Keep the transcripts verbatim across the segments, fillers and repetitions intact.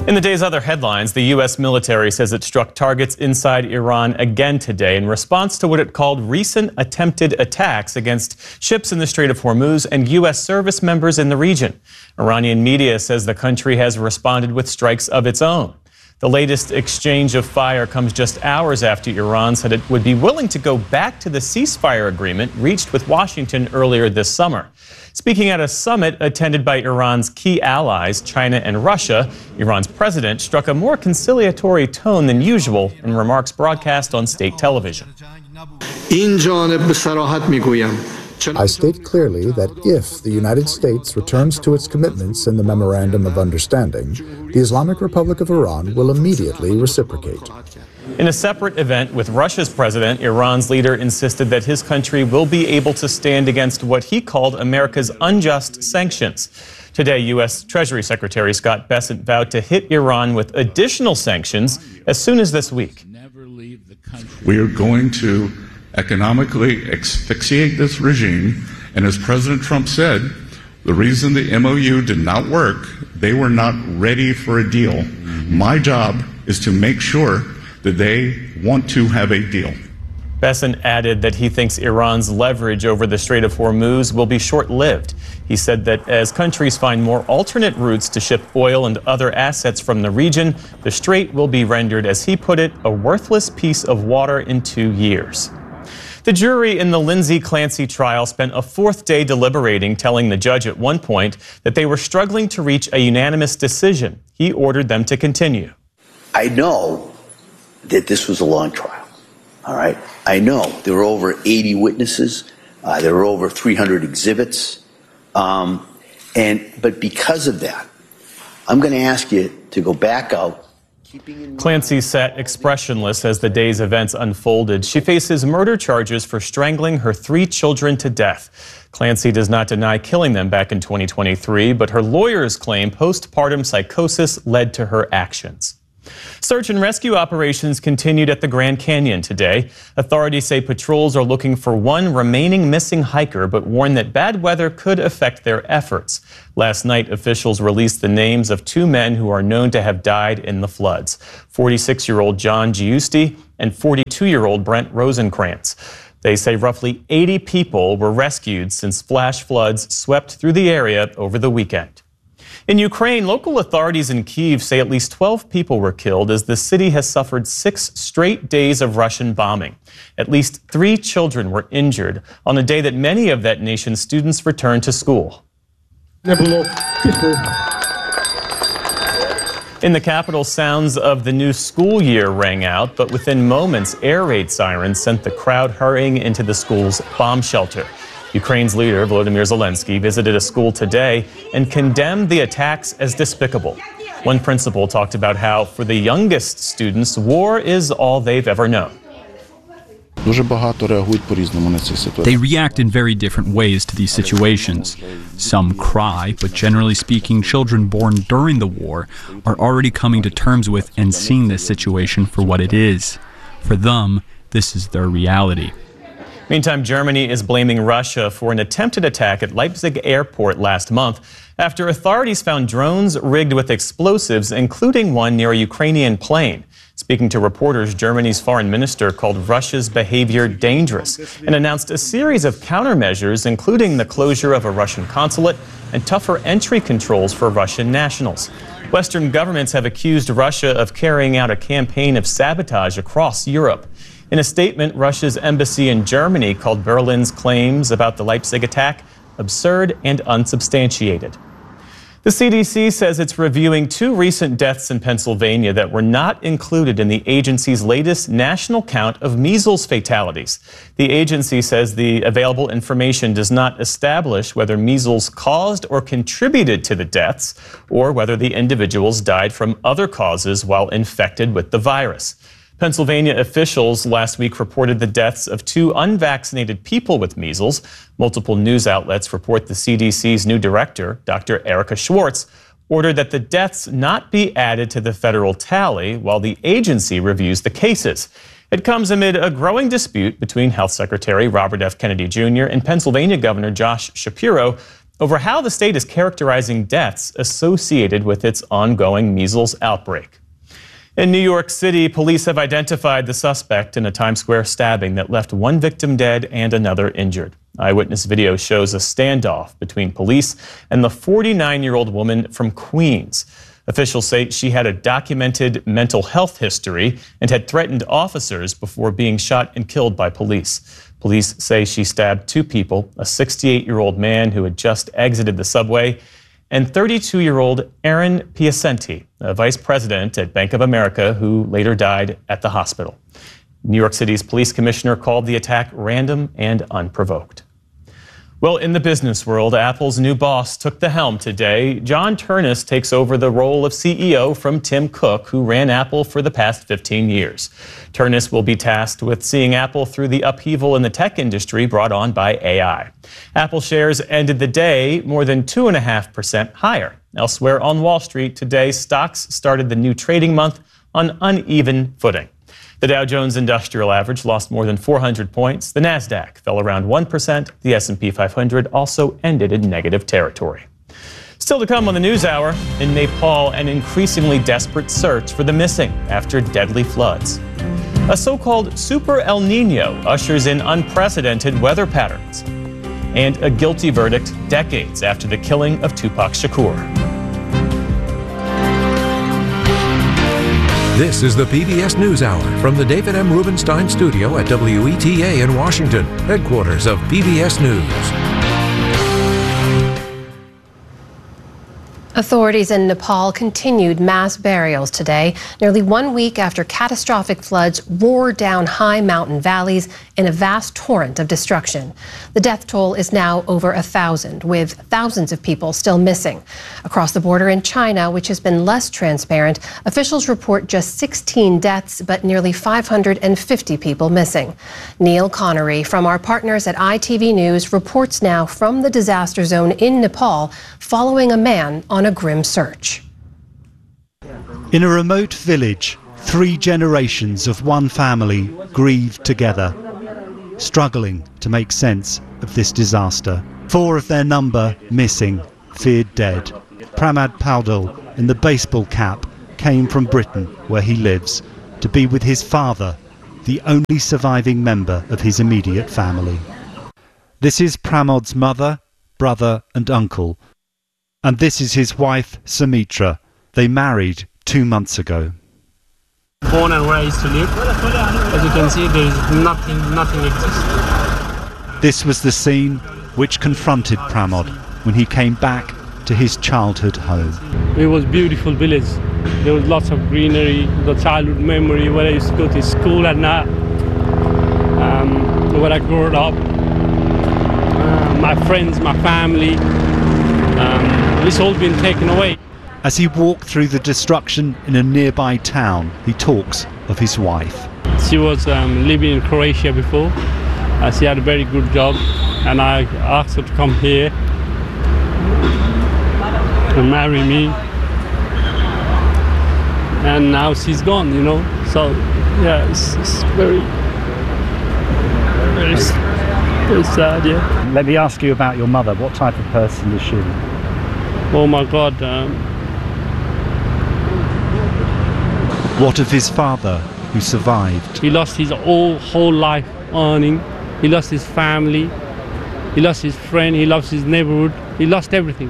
In the day's other headlines, the U S military says it struck targets inside Iran again today in response to what it called recent attempted attacks against ships in the Strait of Hormuz and U S service members in the region. Iranian media says the country has responded with strikes of its own. The latest exchange of fire comes just hours after Iran said it would be willing to go back to the ceasefire agreement reached with Washington earlier this summer. Speaking at a summit attended by Iran's key allies, China and Russia, Iran's president struck a more conciliatory tone than usual in remarks broadcast on state television. I state clearly that if the United States returns to its commitments in the Memorandum of Understanding, the Islamic Republic of Iran will immediately reciprocate. In a separate event with Russia's president, Iran's leader insisted that his country will be able to stand against what he called America's unjust sanctions. Today, U S Treasury Secretary Scott Bessent vowed to hit Iran with additional sanctions as soon as this week. We are going to economically asphyxiate this regime, and as President Trump said, the reason the M O U did not work, they were not ready for a deal. My job is to make sure that they want to have a deal. Bessent added that he thinks Iran's leverage over the Strait of Hormuz will be short-lived. He said that as countries find more alternate routes to ship oil and other assets from the region, the strait will be rendered, as he put it, a worthless piece of water in two years. The jury in the Lindsay Clancy trial spent a fourth day deliberating, telling the judge at one point that they were struggling to reach a unanimous decision. He ordered them to continue. I know that this was a long trial, all right? I know there were over eighty witnesses. Uh, there were over three hundred exhibits. Um, and but because of that, I'm going to ask you to go back out. Clancy sat expressionless as the day's events unfolded. She faces murder charges for strangling her three children to death. Clancy does not deny killing them back in twenty twenty-three, but her lawyers claim postpartum psychosis led to her actions. Search and rescue operations continued at the Grand Canyon today. Authorities say patrols are looking for one remaining missing hiker, but warn that bad weather could affect their efforts. Last night, officials released the names of two men who are known to have died in the floods, forty-six-year-old John Giusti and forty-two-year-old Brent Rosenkrantz. They say roughly eighty people were rescued since flash floods swept through the area over the weekend. In Ukraine, local authorities in Kyiv say at least twelve people were killed as the city has suffered six straight days of Russian bombing. At least three children were injured on a day that many of that nation's students returned to school. In the capital, sounds of the new school year rang out, but within moments, air raid sirens sent the crowd hurrying into the school's bomb shelter. Ukraine's leader, Volodymyr Zelensky, visited a school today and condemned the attacks as despicable. One principal talked about how, for the youngest students, war is all they've ever known. They react in very different ways to these situations. Some cry, but generally speaking, children born during the war are already coming to terms with and seeing this situation for what it is. For them, this is their reality. Meantime, Germany is blaming Russia for an attempted attack at Leipzig airport last month after authorities found drones rigged with explosives, including one near a Ukrainian plane. Speaking to reporters, Germany's foreign minister called Russia's behavior dangerous and announced a series of countermeasures, including the closure of a Russian consulate and tougher entry controls for Russian nationals. Western governments have accused Russia of carrying out a campaign of sabotage across Europe. In a statement, Russia's embassy in Germany called Berlin's claims about the Leipzig attack absurd and unsubstantiated. The C D C says it's reviewing two recent deaths in Pennsylvania that were not included in the agency's latest national count of measles fatalities. The agency says the available information does not establish whether measles caused or contributed to the deaths, or whether the individuals died from other causes while infected with the virus. Pennsylvania officials last week reported the deaths of two unvaccinated people with measles. Multiple news outlets report the C D C's new director, Doctor Erica Schwartz, ordered that the deaths not be added to the federal tally while the agency reviews the cases. It comes amid a growing dispute between Health Secretary Robert F. Kennedy Junior and Pennsylvania Governor Josh Shapiro over how the state is characterizing deaths associated with its ongoing measles outbreak. In New York City, police have identified the suspect in a Times Square stabbing that left one victim dead and another injured. Eyewitness video shows a standoff between police and the forty-nine-year-old woman from Queens. Officials say she had a documented mental health history and had threatened officers before being shot and killed by police. Police say she stabbed two people, a sixty-eight-year-old man who had just exited the subway, and thirty-two-year-old Aaron Piacenti, a vice president at Bank of America who later died at the hospital. New York City's police commissioner called the attack random and unprovoked. Well, in the business world, Apple's new boss took the helm today. John Ternus takes over the role of C E O from Tim Cook, who ran Apple for the past fifteen years. Ternus will be tasked with seeing Apple through the upheaval in the tech industry brought on by A I. Apple shares ended the day more than two point five percent higher. Elsewhere on Wall Street today, stocks started the new trading month on uneven footing. The Dow Jones Industrial Average lost more than four hundred points. The Nasdaq fell around one percent. The S and P five hundred also ended in negative territory. Still to come on the NewsHour, in Nepal, an increasingly desperate search for the missing after deadly floods. A so-called Super El Nino ushers in unprecedented weather patterns. And a guilty verdict decades after the killing of Tupac Shakur. This is the P B S NewsHour from the David M. Rubenstein studio at W E T A in Washington, headquarters of P B S News. Authorities in Nepal continued mass burials today, nearly one week after catastrophic floods roared down high mountain valleys in a vast torrent of destruction. The death toll is now over a thousand, with thousands of people still missing. Across the border in China, which has been less transparent, officials report just sixteen deaths, but nearly five hundred fifty people missing. Neil Connery from our partners at I T V News reports now from the disaster zone in Nepal, following a man on a grim search. In a remote village, three generations of one family grieve together, struggling to make sense of this disaster. Four of their number missing, feared dead. Pramod Paudel, in the baseball cap, came from Britain, where he lives, to be with his father, the only surviving member of his immediate family. This is Pramod's mother, brother and uncle. And this is his wife, Sumitra. They married two months ago. Born and where I used to live. As you can see, there is nothing, nothing exists. This was the scene which confronted Pramod when he came back to his childhood home. It was a beautiful village. There was lots of greenery, the childhood memory where I used to go to school and uh, um, where I grew up. Uh, my friends, my family. Um, It's all been taken away. As he walked through the destruction in a nearby town, he talks of his wife. She was um, living in Croatia before. Uh, she had a very good job, and I asked her to come here and marry me. And now she's gone, you know. So, yeah, it's, it's very, very, very sad, yeah. Let me ask you about your mother. What type of person is she? Oh my God. Um... What of his father, who survived? He lost his whole, whole life earning. He lost his family. He lost his friend. He lost his neighborhood. He lost everything.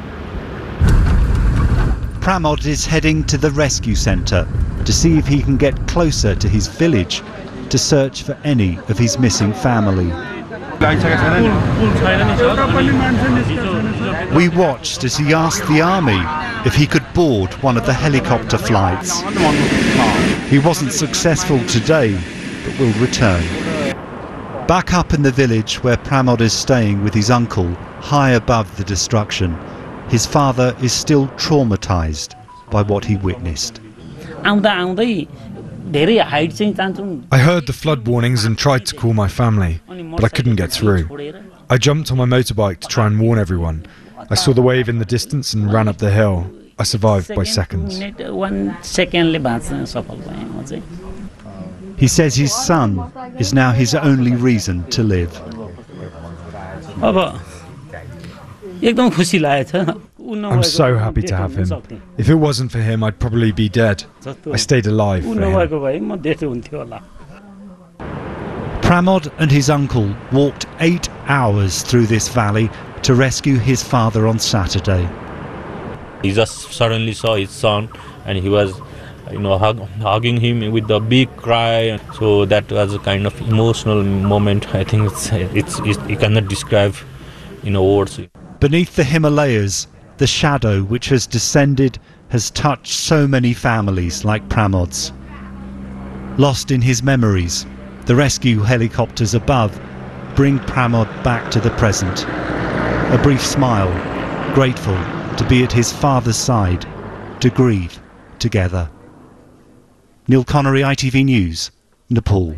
Pramod is heading to the rescue centre to see if he can get closer to his village to search for any of his missing family. We watched as he asked the army if he could board one of the helicopter flights. He wasn't successful today, but will return. Back up in the village where Pramod is staying with his uncle, high above the destruction, his father is still traumatized by what he witnessed. I heard the flood warnings and tried to call my family, but I couldn't get through. I jumped on my motorbike to try and warn everyone. I saw the wave in the distance and ran up the hill. I survived by seconds. He says his son is now his only reason to live. I'm so happy to have him. If it wasn't for him, I'd probably be dead. I stayed alive for him. Pramod and his uncle walked eight hours through this valley to rescue his father on Saturday. He just suddenly saw his son and he was, you know, hug, hugging him with a big cry. So that was a kind of emotional moment. I think it's, it's, it's you cannot describe in words. Beneath the Himalayas, the shadow which has descended has touched so many families like Pramod's. Lost in his memories, the rescue helicopters above bring Pramod back to the present. A brief smile, grateful to be at his father's side, to grieve together. Neil Connery, I T V News, Nepal.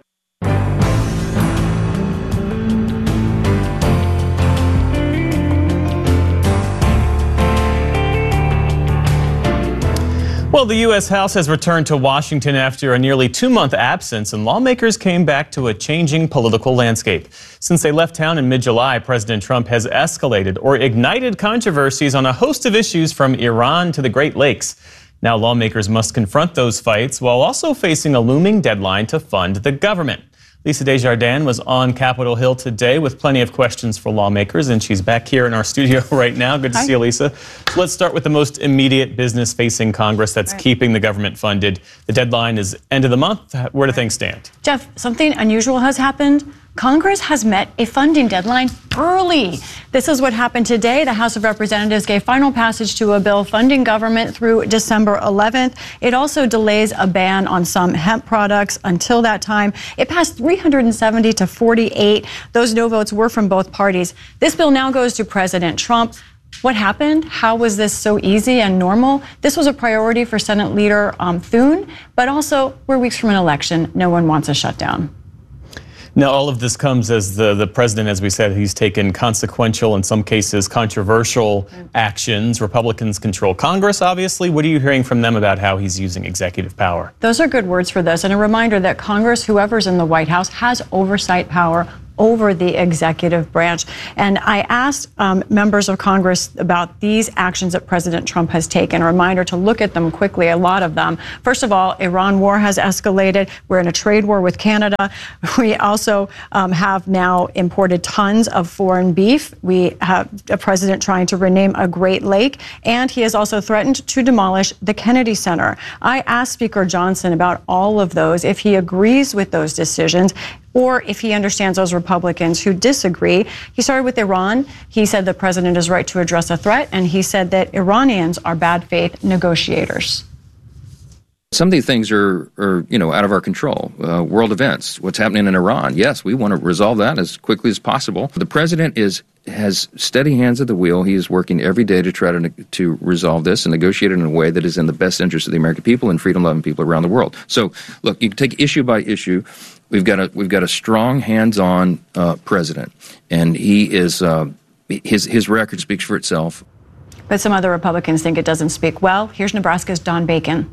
Well, the U S House has returned to Washington after a nearly two-month absence, and lawmakers came back to a changing political landscape. Since they left town in mid-July, President Trump has escalated or ignited controversies on a host of issues from Iran to the Great Lakes. Now lawmakers must confront those fights while also facing a looming deadline to fund the government. Lisa Desjardins was on Capitol Hill today with plenty of questions for lawmakers, and she's back here in our studio right now. Good to Hi. see you, Lisa. So let's start with the most immediate business facing Congress that's right. keeping the government funded. The deadline is end of the month. Where do things stand? Jeff, something unusual has happened. Congress has met a funding deadline early. This is what happened today. The House of Representatives gave final passage to a bill funding government through December eleventh. It also delays a ban on some hemp products until that time. It passed three hundred seventy to forty-eight. Those no votes were from both parties. This bill now goes to President Trump. What happened? How was this so easy and normal? This was a priority for Senate Leader um, Thune, but also we're weeks from an election. No one wants a shutdown. Now, all of this comes as the, the president, as we said, he's taken consequential, in some cases controversial actions. Republicans control Congress, obviously. What are you hearing from them about how he's using executive power? Those are good words for this, and a reminder that Congress, whoever's in the White House, has oversight power over the executive branch. And I asked um, members of Congress about these actions that President Trump has taken. A reminder to look at them quickly, a lot of them. First of all, Iran war has escalated. We're in a trade war with Canada. We also um, have now imported tons of foreign beef. We have a president trying to rename a Great Lake, and he has also threatened to demolish the Kennedy Center. I asked Speaker Johnson about all of those, if he agrees with those decisions, or if he understands those Republicans who disagree. He started with Iran. He said the president is right to address a threat, and he said that Iranians are bad faith negotiators. Some of these things are, are you know, out of our control. Uh, world events, what's happening in Iran. Yes, we want to resolve that as quickly as possible. The president is has steady hands at the wheel. He is working every day to try to to resolve this and negotiate it in a way that is in the best interest of the American people and freedom-loving people around the world. So, look, you can take issue by issue. We've got a we've got a strong, hands-on uh, president, and he is uh, his his record speaks for itself. But some other Republicans think it doesn't speak well. Here's Nebraska's Don Bacon.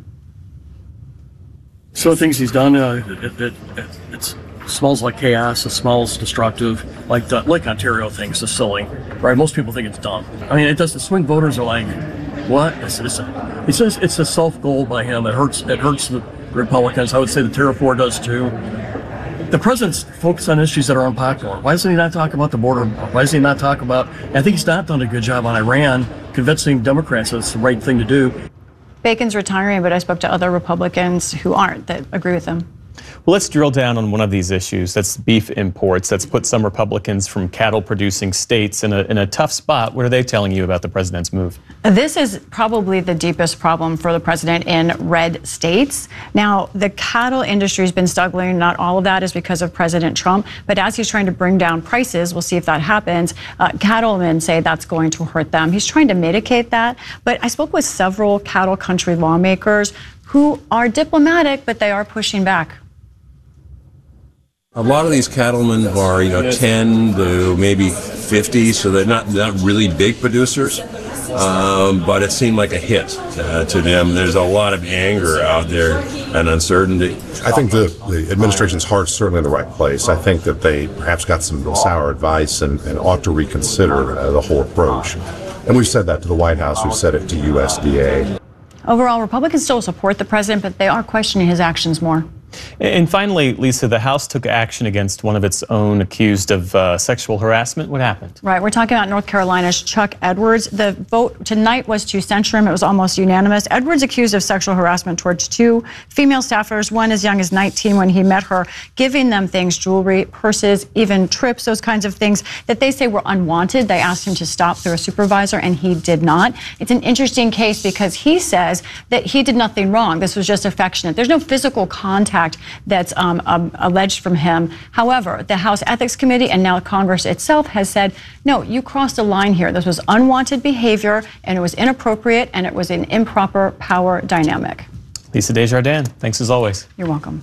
Some of the things he's done, uh, it, it, it it's, smells like chaos. It smells destructive, like the Lake Ontario thing's just silly, right? Most people think it's dumb. I mean, it does. The swing voters are like, "What?" It's, it's, a, it's, just, it's a self goal by him. It hurts. It hurts the Republicans. I would say the Terror Four does too. The president's focused on issues that are unpopular. Why doesn't he not talk about the border? Why doesn't he not talk about? I think he's not done a good job on Iran, convincing Democrats that it's the right thing to do. Bacon's retiring, but I spoke to other Republicans who aren't, that agree with him. Well, let's drill down on one of these issues. That's beef imports. That's put some Republicans from cattle-producing states in a, in a tough spot. What are they telling you about the president's move? This is probably the deepest problem for the president in red states. Now, the cattle industry has been struggling. Not all of that is because of President Trump, but as he's trying to bring down prices, we'll see if that happens, uh, cattlemen say that's going to hurt them. He's trying to mitigate that, but I spoke with several cattle country lawmakers who are diplomatic, but they are pushing back. A lot of these cattlemen are, you know, ten to maybe fifty, so they're not, not really big producers. um, but it seemed like a hit uh, to them. There's a lot of anger out there and uncertainty. I think the, the administration's heart's certainly in the right place. I think that they perhaps got some sour advice and, and ought to reconsider uh, the whole approach. And we've said that to the White House. We've said it to U S D A. Overall, Republicans still support the president, but they are questioning his actions more. And finally, Lisa, the House took action against one of its own accused of uh, sexual harassment. What happened? Right. We're talking about North Carolina's Chuck Edwards. The vote tonight was to censure him. It was almost unanimous. Edwards accused of sexual harassment towards two female staffers, one as young as nineteen when he met her, giving them things, jewelry, purses, even trips, those kinds of things that they say were unwanted. They asked him to stop through a supervisor, and he did not. It's an interesting case because he says that he did nothing wrong. This was just affectionate. There's no physical contact that's um, um, alleged from him. However, the House Ethics Committee and now Congress itself has said, no, you crossed a line here. This was unwanted behavior, and it was inappropriate, and it was an improper power dynamic. Lisa Desjardins, thanks as always. You're welcome.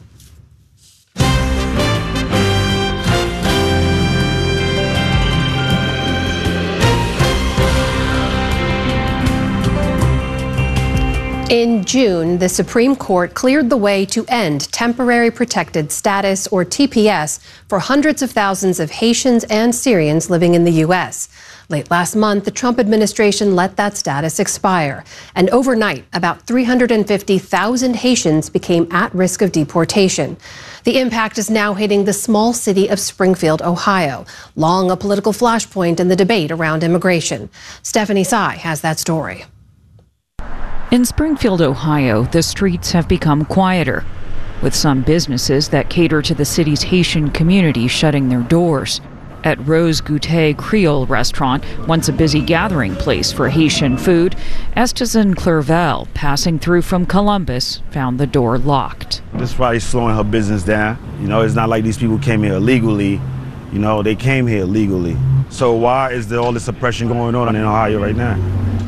In June, the Supreme Court cleared the way to end Temporary Protected Status, or T P S, for hundreds of thousands of Haitians and Syrians living in the U S. Late last month, the Trump administration let that status expire. And overnight, about three hundred fifty thousand Haitians became at risk of deportation. The impact is now hitting the small city of Springfield, Ohio, long a political flashpoint in the debate around immigration. Stephanie Tsai has that story. In Springfield, Ohio, the streets have become quieter, with some businesses that cater to the city's Haitian community shutting their doors. At Rose Goûter Creole restaurant, once a busy gathering place for Haitian food, Esteban Clervel, passing through from Columbus, found the door locked. This is probably slowing her business down. You know, it's not like these people came here illegally. You know, they came here legally. So why is there all this oppression going on in Ohio right now?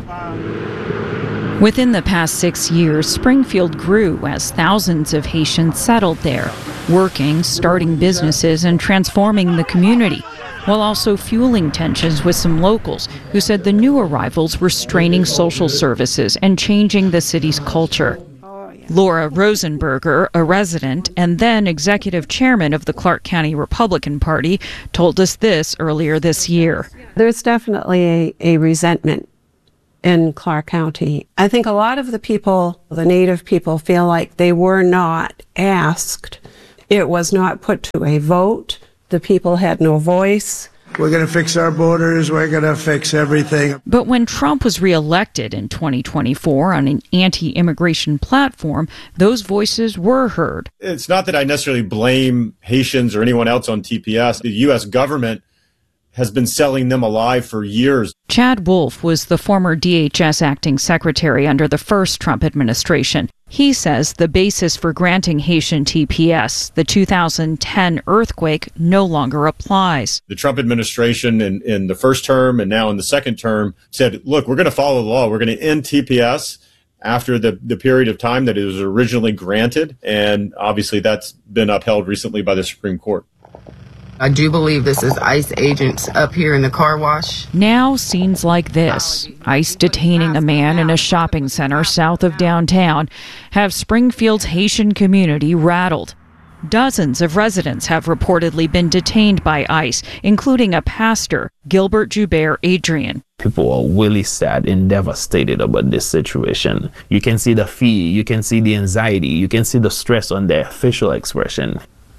Within the past six years, Springfield grew as thousands of Haitians settled there, working, starting businesses, and transforming the community, while also fueling tensions with some locals who said the new arrivals were straining social services and changing the city's culture. Laura Rosenberger, a resident and then executive chairman of the Clark County Republican Party, told us this earlier this year. There's definitely a, a resentment in Clark County. I think a lot of the people, the Native people, feel like they were not asked. It was not put to a vote. The people had no voice. We're going to fix our borders. We're going to fix everything. But when Trump was reelected in twenty twenty-four on an anti-immigration platform, those voices were heard. It's not that I necessarily blame Haitians or anyone else on T P S. The U S government has been selling them alive for years. Chad Wolf was the former D H S acting secretary under the first Trump administration. He says the basis for granting Haitian T P S, the two thousand ten earthquake, no longer applies. The Trump administration in, in the first term and now in the second term said, look, we're going to follow the law. We're going to end T P S after the, the period of time that it was originally granted. And obviously that's been upheld recently by the Supreme Court. I do believe this is ICE agents up here in the car wash. Now scenes like this, ICE detaining a man in a shopping center south of downtown, have Springfield's Haitian community rattled. Dozens of residents have reportedly been detained by ICE, including a pastor, Gilbert Joubert Adrian. People are really sad and devastated about this situation. You can see the fear, you can see the anxiety, you can see the stress on their facial expression.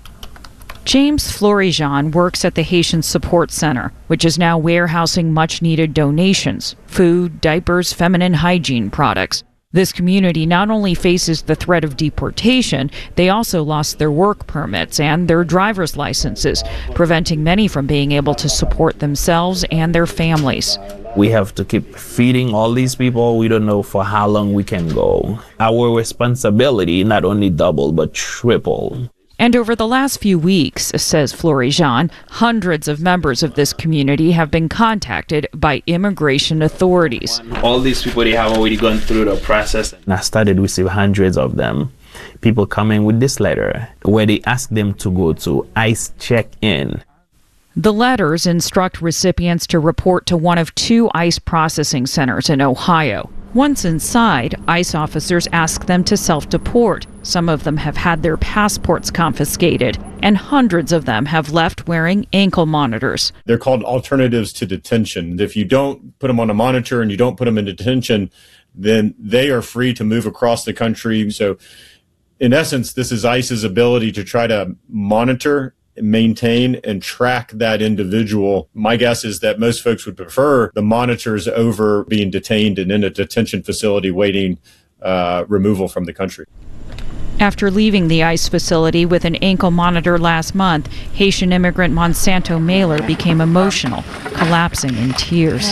James Florijean works at the Haitian Support Center, which is now warehousing much-needed donations, food, diapers, feminine hygiene products. This community not only faces the threat of deportation, they also lost their work permits and their driver's licenses, preventing many from being able to support themselves and their families. We have to keep feeding all these people. We don't know for how long we can go. Our responsibility not only double, but triple. And over the last few weeks, says Florijean, hundreds of members of this community have been contacted by immigration authorities. All these people, they have already gone through the process. And I started to receive hundreds of them. People coming with this letter where they ask them to go to ICE check-in. The letters instruct recipients to report to one of two ICE processing centers in Ohio. Once inside, ICE officers ask them to self-deport. Some of them have had their passports confiscated, and hundreds of them have left wearing ankle monitors. They're called alternatives to detention. If you don't put them on a monitor and you don't put them in detention, then they are free to move across the country. So in essence, this is ICE's ability to try to monitor, maintain, and track that individual. My guess is that most folks would prefer the monitors over being detained and in a detention facility waiting uh, removal from the country. After leaving the ICE facility with an ankle monitor last month, Haitian immigrant Monsanto Mailer became emotional, collapsing in tears.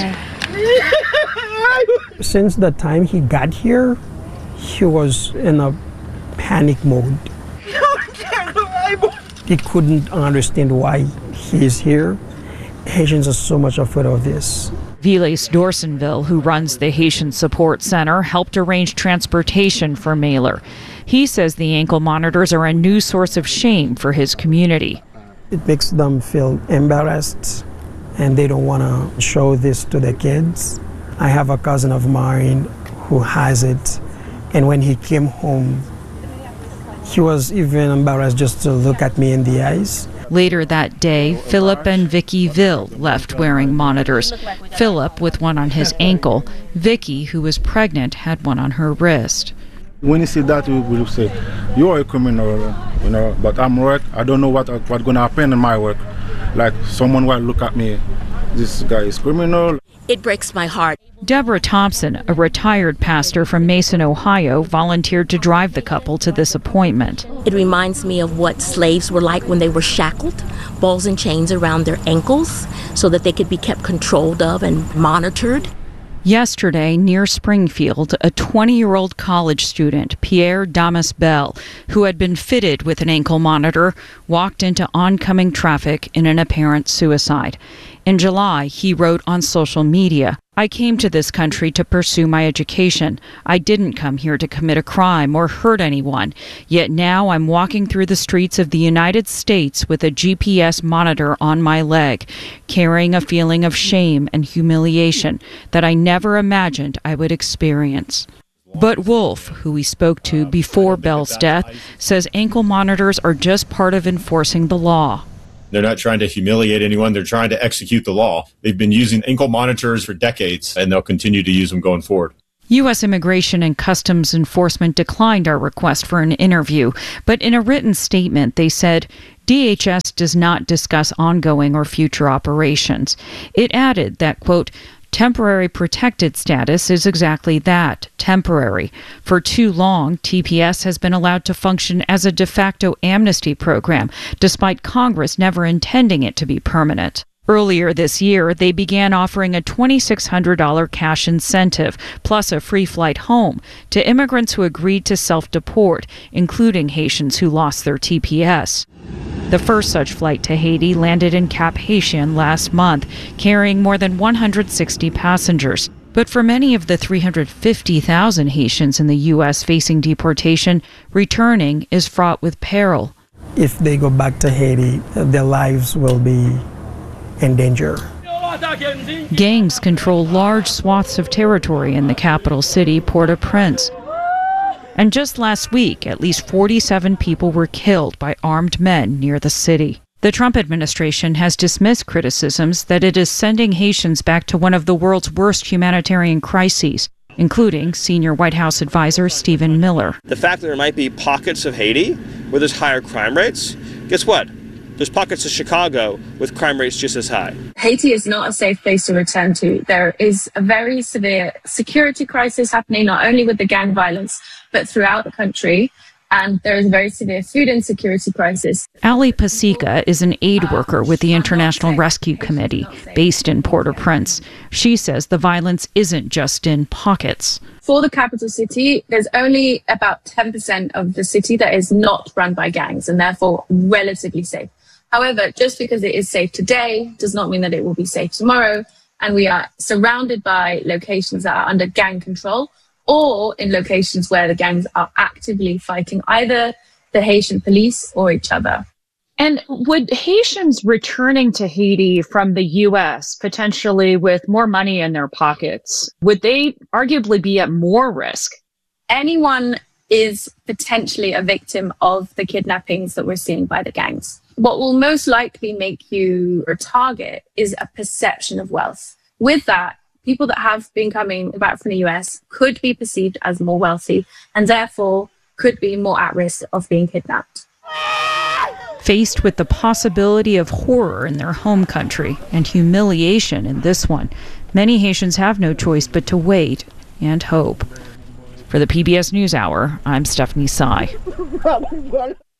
Since the time he got here, he was in a panic mode. He couldn't understand why he's here. Haitians are so much afraid of this. Viles Dorsonville, who runs the Haitian Support Center, helped arrange transportation for Mailer. He says the ankle monitors are a new source of shame for his community. It makes them feel embarrassed, and they don't want to show this to their kids. I have a cousin of mine who has it, and when he came home, he was even embarrassed just to look at me in the eyes. Later that day, Philip and Vicky Ville left wearing monitors. Philip with one on his ankle. Vicky, who was pregnant, had one on her wrist. When you see that, you will say, you are a criminal, you know, but I'm right. I don't know what what's going to happen in my work. Like someone will look at me, this guy is criminal. It breaks my heart. Deborah Thompson, a retired pastor from Mason, Ohio, volunteered to drive the couple to this appointment. It reminds me of what slaves were like when they were shackled, balls and chains around their ankles so that they could be kept controlled of and monitored. Yesterday, near Springfield, a twenty-year-old college student, Pierre Damas Bell, who had been fitted with an ankle monitor, walked into oncoming traffic in an apparent suicide. In July, he wrote on social media, "I came to this country to pursue my education. I didn't come here to commit a crime or hurt anyone. Yet now I'm walking through the streets of the United States with a G P S monitor on my leg, carrying a feeling of shame and humiliation that I never imagined I would experience." But Wolf, who we spoke to before Bell's death, says ankle monitors are just part of enforcing the law. They're not trying to humiliate anyone. They're trying to execute the law. They've been using ankle monitors for decades, and they'll continue to use them going forward. U S Immigration and Customs Enforcement declined our request for an interview, but in a written statement, they said, D H S does not discuss ongoing or future operations. It added that, quote, temporary protected status is exactly that, temporary. For too long, T P S has been allowed to function as a de facto amnesty program, despite Congress never intending it to be permanent. Earlier this year, they began offering a twenty-six hundred dollars cash incentive, plus a free flight home, to immigrants who agreed to self-deport, including Haitians who lost their T P S. The first such flight to Haiti landed in Cap Haitien last month, carrying more than one hundred sixty passengers. But for many of the three hundred fifty thousand Haitians in the U S facing deportation, returning is fraught with peril. If they go back to Haiti, their lives will be in danger. Gangs control large swaths of territory in the capital city, Port-au-Prince. And just last week, at least forty-seven people were killed by armed men near the city. The Trump administration has dismissed criticisms that it is sending Haitians back to one of the world's worst humanitarian crises, including senior White House advisor Stephen Miller. The fact that there might be pockets of Haiti where there's higher crime rates, guess what? There's pockets of Chicago with crime rates just as high. Haiti is not a safe place to return to. There is a very severe security crisis happening, not only with the gang violence, but throughout the country. And there is a very severe food insecurity crisis. Ali Pasica is an aid worker with the International Rescue Committee, based in Port-au-Prince. She says the violence isn't just in pockets. For the capital city, there's only about ten percent of the city that is not run by gangs and therefore relatively safe. However, just because it is safe today does not mean that it will be safe tomorrow. And we are surrounded by locations that are under gang control, or in locations where the gangs are actively fighting either the Haitian police or each other. And would Haitians returning to Haiti from the U S, potentially with more money in their pockets, would they arguably be at more risk? Anyone is potentially a victim of the kidnappings that we're seeing by the gangs. What will most likely make you a target is a perception of wealth. With that, people that have been coming back from the U S could be perceived as more wealthy and therefore could be more at risk of being kidnapped. Faced with the possibility of horror in their home country and humiliation in this one, many Haitians have no choice but to wait and hope. For the P B S NewsHour, I'm Stephanie Tsai.